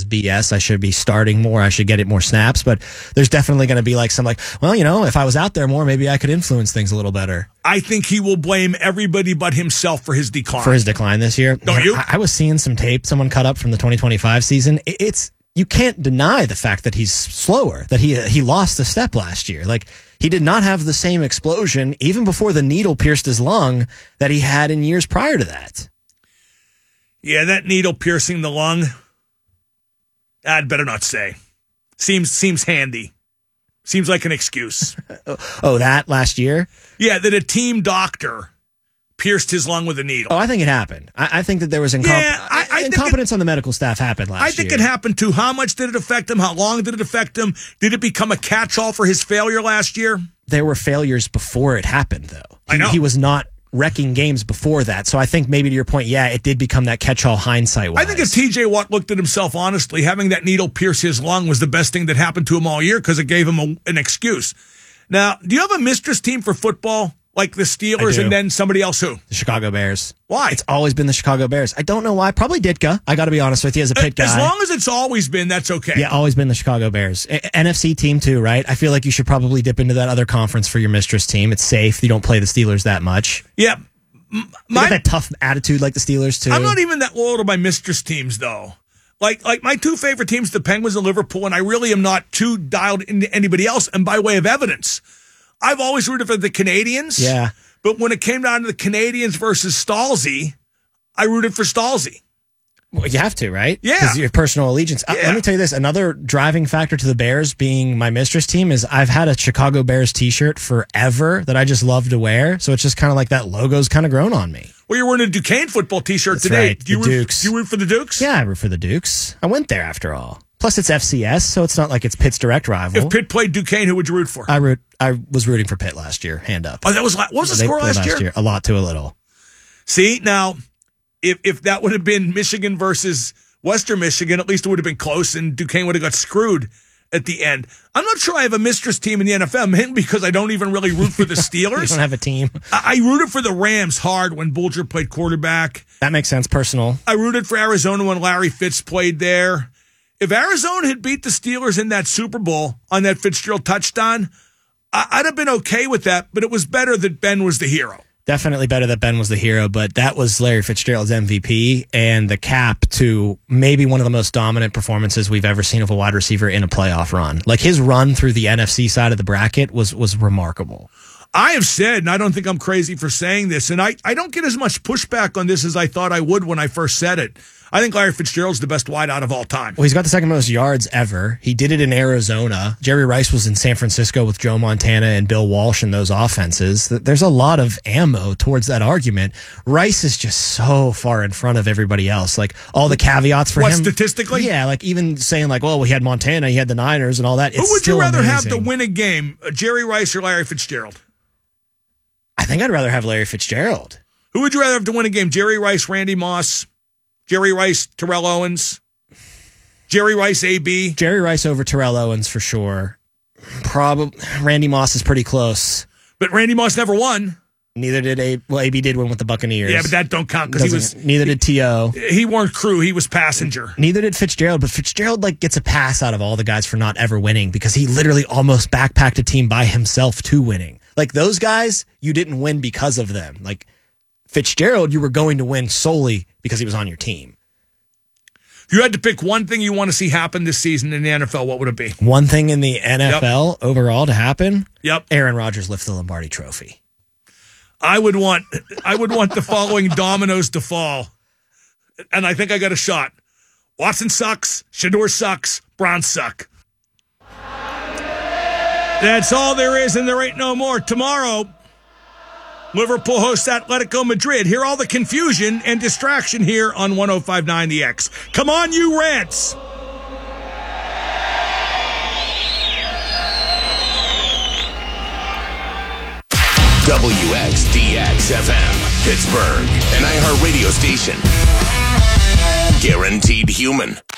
BS. I should be starting more. I should get it more snaps. But there's definitely going to be like some like, well, if I was out there more, maybe I could influence things a little better. I think he will blame everybody but himself for his decline. For his decline this year. Don't you? I was seeing some tape someone cut up from the 2025 season. You can't deny the fact that he's slower, that he lost a step last year. Like, he did not have the same explosion, even before the needle pierced his lung, that he had in years prior to that. Yeah, that needle piercing the lung, I'd better not say. Seems handy. Seems like an excuse. Oh, that last year? Yeah, that a team doctor pierced his lung with a needle. Oh, I think it happened. I think that there was incompetence on the medical staff happened last year. I think it happened too. How much did it affect him? How long did it affect him? Did it become a catch-all for his failure last year? There were failures before it happened, though. I know. He was not wrecking games before that. So I think maybe to your point, yeah, it did become that catch-all hindsight-wise. I think if TJ Watt looked at himself honestly, having that needle pierce his lung was the best thing that happened to him all year because it gave him an excuse. Now, do you have a mistress team for football? Like the Steelers and then somebody else who? The Chicago Bears. Why? It's always been the Chicago Bears. I don't know why. Probably Ditka. I got to be honest with you as a Pitt guy. As long as it's always been, that's okay. Yeah, always been the Chicago Bears. NFC team too, right? I feel like you should probably dip into that other conference for your mistress team. It's safe. You don't play the Steelers that much. Yeah. You got that tough attitude like the Steelers too. I'm not even that loyal to my mistress teams though. Like my two favorite teams, the Penguins and Liverpool, and I really am not too dialed into anybody else. And by way of evidence, I've always rooted for the Canadians. Yeah. But when it came down to the Canadians versus Stalzy, I rooted for Stalzy. Well, you have to, right? Yeah. Because your personal allegiance. Yeah. Let me tell you this. Another driving factor to the Bears being my mistress team is I've had a Chicago Bears t-shirt forever that I just love to wear. So it's just kind of like that logo's kind of grown on me. Well, you're wearing a Duquesne football t-shirt today. Right. The Dukes. Do you root for the Dukes? Yeah, I root for the Dukes. I went there after all. Plus, it's FCS, so it's not like it's Pitt's direct rival. If Pitt played Duquesne, who would you root for? I was rooting for Pitt last year, hand up. Oh, what was the score last year? A lot to a little. See, now, if that would have been Michigan versus Western Michigan, at least it would have been close, and Duquesne would have got screwed at the end. I'm not sure I have a mistress team in the NFL, mainly because I don't even really root for the Steelers. You don't have a team. I rooted for the Rams hard when Bulger played quarterback. That makes sense, personal. I rooted for Arizona when Larry Fitz played there. If Arizona had beat the Steelers in that Super Bowl on that Fitzgerald touchdown, I'd have been okay with that, but it was better that Ben was the hero. Definitely better that Ben was the hero, but that was Larry Fitzgerald's MVP and the cap to maybe one of the most dominant performances we've ever seen of a wide receiver in a playoff run. Like his run through the NFC side of the bracket was remarkable. I have said, and I don't think I'm crazy for saying this, and I don't get as much pushback on this as I thought I would when I first said it. I think Larry Fitzgerald's the best wideout of all time. Well, he's got the second most yards ever. He did it in Arizona. Jerry Rice was in San Francisco with Joe Montana and Bill Walsh in those offenses. There's a lot of ammo towards that argument. Rice is just so far in front of everybody else. Like all the caveats for him. Statistically? Yeah, like even saying like, well, he had Montana, he had the Niners and all that. Who would you rather have to win a game, Jerry Rice or Larry Fitzgerald? I think I'd rather have Larry Fitzgerald. Who would you rather have to win a game, Jerry Rice, Randy Moss? Jerry Rice, Terrell Owens, Jerry Rice, AB. Jerry Rice over Terrell Owens for sure. Probably Randy Moss is pretty close, but Randy Moss never won. Neither did AB did win with the Buccaneers. Yeah, but that don't count because neither did T.O. He weren't crew. He was passenger. Neither did Fitzgerald, but Fitzgerald like gets a pass out of all the guys for not ever winning because he literally almost backpacked a team by himself to winning. Like those guys, you didn't win because of them. Like Fitzgerald, you were going to win solely because he was on your team. If you had to pick one thing you want to see happen this season in the NFL, what would it be? One thing in the NFL overall to happen? Yep. Aaron Rodgers lift the Lombardi Trophy. I would want the following dominoes to fall. And I think I got a shot. Watson sucks. Shador sucks. Browns suck. That's all there is, and there ain't no more. Tomorrow, Liverpool hosts Atletico Madrid. Hear all the confusion and distraction here on 105.9 The X. Come on, you Reds! WXDX-FM, Pittsburgh, an iHeart radio station. Guaranteed human.